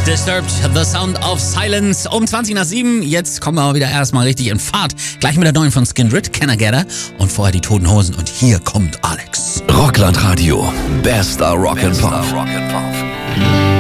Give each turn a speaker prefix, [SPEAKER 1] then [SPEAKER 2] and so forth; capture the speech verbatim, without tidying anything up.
[SPEAKER 1] Disturbed, The Sound of Silence. Um zwanzig nach sieben. Jetzt kommen wir aber wieder erstmal richtig in Fahrt. Gleich mit der neuen von Skindred, Can I Get Her? Und vorher die Toten Hosen. Und hier kommt Alex.
[SPEAKER 2] Rockland Radio. Bester Rock and Pop.